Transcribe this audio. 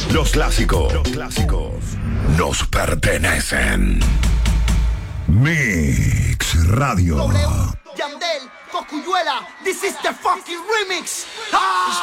Los clásicos nos pertenecen. Mix Radio. Yandel, Cocuyuela, this is the fucking remix. Ah!